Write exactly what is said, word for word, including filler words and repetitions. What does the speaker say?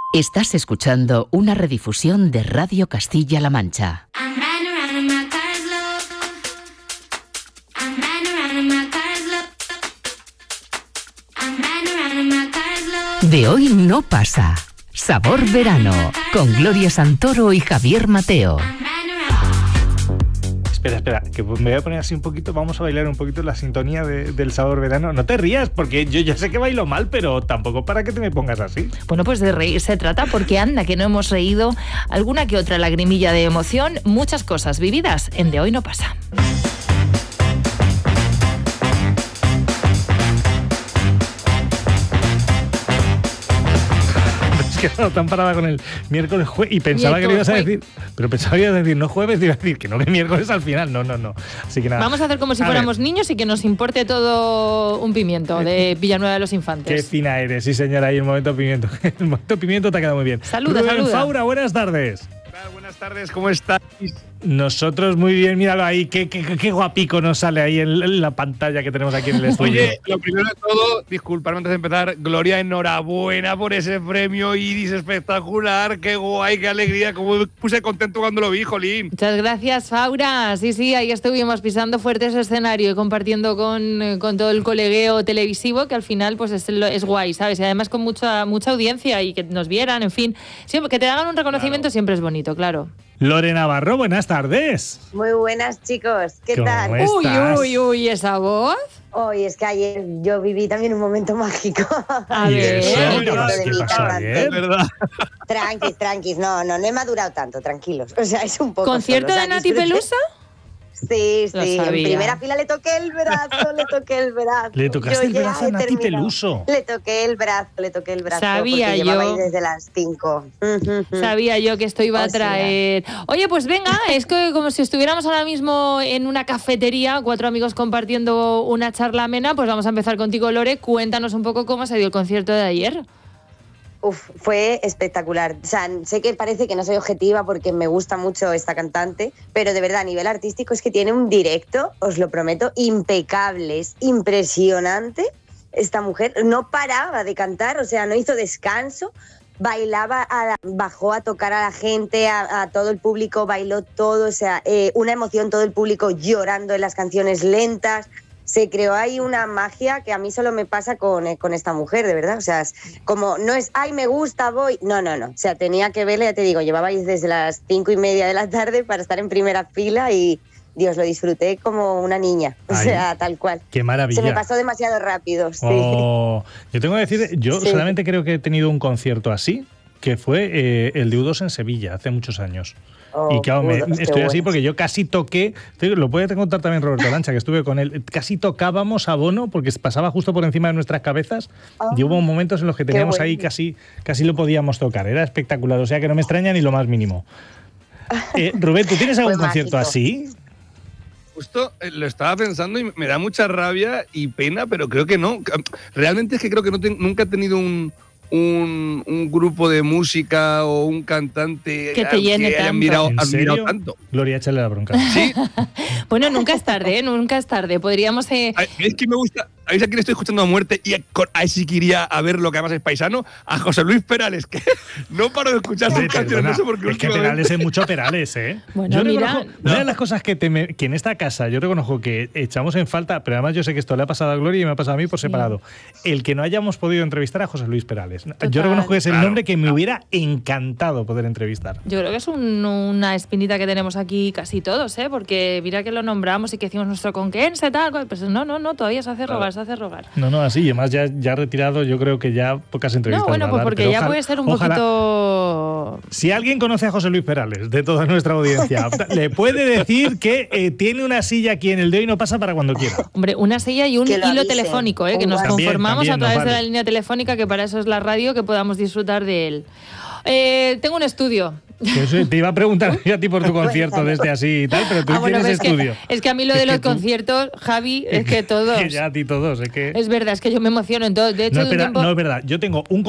Estás escuchando una redifusión de Radio Castilla-La Mancha. De hoy no pasa. Sabor verano, con Gloria Santoro y Javier Mateo. Espera, espera, que me voy a poner así un poquito, vamos a bailar un poquito la sintonía de, del Sabor Verano. No te rías, porque yo ya sé que bailo mal, pero tampoco para que te me pongas así. Bueno, pues de reír se trata, porque anda que no hemos reído alguna que otra lagrimilla de emoción, muchas cosas vividas en De hoy no pasa. Que no, tan parada con el miércoles jueves y pensaba miércoles, que le ibas a decir, pero pensaba que ibas a decir no jueves, te iba a decir que no, que miércoles al final, no, no, no. Así que nada. Vamos a hacer como si a fuéramos ver. niños y que nos importe todo un pimiento de Villanueva de los Infantes. Qué fina eres, sí señora, ahí el momento pimiento. El momento pimiento te ha quedado muy bien. Saluda, Rubén saluda. Faura, buenas tardes. Buenas tardes, ¿cómo estáis? Nosotros muy bien, míralo ahí, qué, qué, qué guapico nos sale ahí en, en la pantalla que tenemos aquí en el estudio. Oye, lo primero de todo, disculpadme antes de empezar, Gloria, enhorabuena por ese premio Iris espectacular, qué guay, qué alegría, cómo me puse contento cuando lo vi, jolín. Muchas gracias, Faura. Sí, sí, ahí estuvimos pisando fuerte ese escenario y compartiendo con, con todo el colegueo televisivo, que al final pues es, es guay, ¿sabes? Y además con mucha, mucha audiencia y que nos vieran, en fin, siempre, que te hagan un reconocimiento claro. Siempre es bonito, claro. Lore Navarro, buenas tardes. Muy buenas, chicos. ¿Qué ¿Cómo tal? estás? Uy, uy, uy, ¿esa voz? Hoy oh, es que ayer yo viví también un momento mágico. A ver, eso? ¿Qué pasó, ¿qué pasó ayer? ¿Verdad? Tranquis, tranquis. No, no, no he madurado tanto, tranquilos. O sea, es un poco... ¿Concierto solo, o sea, de Nati disfruté. Pelusa? Sí, sí, en primera fila le toqué el brazo, le toqué el brazo. Le tocaste el brazo a Nati Peluso. Le toqué el brazo, le toqué el brazo. Sabía porque yo. Llevaba ahí desde las cinco. Sabía yo que esto iba a traer. Oye, pues venga, es que como si estuviéramos ahora mismo en una cafetería, cuatro amigos compartiendo una charla amena, pues vamos a empezar contigo, Lore. Cuéntanos un poco cómo se dio el concierto de ayer. Uf, fue espectacular. O sea, sé que parece que no soy objetiva porque me gusta mucho esta cantante, pero de verdad, a nivel artístico es que tiene un directo, os lo prometo, impecable, es impresionante. Esta mujer no paraba de cantar, o sea, no hizo descanso, bailaba, a la, bajó a tocar a la gente, a, a todo el público, bailó todo, o sea, eh, una emoción, todo el público llorando en las canciones lentas. Se creó ahí una magia que a mí solo me pasa con, eh, con esta mujer, de verdad. O sea, es como no es, ay, me gusta, voy. No, no, no. O sea, tenía que verle, ya te digo, llevabais desde las cinco y media de la tarde para estar en primera fila y, Dios, lo disfruté como una niña. O ay, sea, tal cual. Qué maravilla. Se me pasó demasiado rápido, sí. Oh, yo tengo que decir, yo sí. solamente creo que he tenido un concierto así, que fue eh, el de U dos en Sevilla, hace muchos años. Oh, y claro, me, estoy bueno. así porque yo casi toqué, lo puede contar también Roberto Lancha, que estuve con él, casi tocábamos a Bono porque pasaba justo por encima de nuestras cabezas oh, y hubo momentos en los que teníamos bueno. ahí casi, casi lo podíamos tocar, era espectacular, o sea que no me extraña ni lo más mínimo. Eh, Rubén, ¿tú tienes algún concierto mágico. así? Justo eh, lo estaba pensando y me da mucha rabia y pena, pero creo que no. Realmente es que creo que no te, nunca he tenido un... Un, un grupo de música o un cantante que te llene que tanto. Admirado, admirado tanto. Gloria, échale la bronca. Sí. Bueno, nunca es tarde, ¿eh? Nunca es tarde. Podríamos... Eh... Es que me gusta... ¿Sabéis a quién estoy escuchando a muerte? Y ahí sí que iría a ver lo que además es paisano. A José Luis Perales, que no paro de escuchar sus canciones. No sé por qué. Es que Perales es mucho Perales, ¿eh? Bueno, yo mira. Reconozco, una de las cosas que, te me, que en esta casa yo reconozco que echamos en falta, pero además yo sé que esto le ha pasado a Gloria y me ha pasado a mí por separado, sí. el que no hayamos podido entrevistar a José Luis Perales. Total. Yo reconozco que es el claro, nombre que me claro. hubiera encantado poder entrevistar. Yo creo que es un, una espinita que tenemos aquí casi todos, ¿eh? Porque mira que lo nombramos y que hicimos nuestro conquense, tal, pues no, no, no, todavía se hace rogar, claro. se hace rogar. No, no, así, y además ya, ya retirado, yo creo que ya pocas entrevistas. No, bueno, va pues a dar, porque ya ojalá, puede ser un ojalá, poquito... Si alguien conoce a José Luis Perales, de toda nuestra audiencia, le puede decir que eh, tiene una silla aquí en el De Hoy No Pasa para cuando quiera. Hombre, una silla y un hilo avise. telefónico, ¿eh? Que nos también, conformamos también, a través vale. de la línea telefónica, que para eso es la radio, que podamos disfrutar de él. Eh, tengo un estudio. Eso te iba a preguntar a ti por tu concierto desde así y tal, pero tú ah, bueno, tienes pero es estudio. Que, es que a mí lo de es los tú, conciertos, Javi, es que todos. Que ya a ti todos, es que. Es verdad, es que yo me emociono en todo. De hecho, no, de un espera, tiempo... no es verdad. Yo tengo un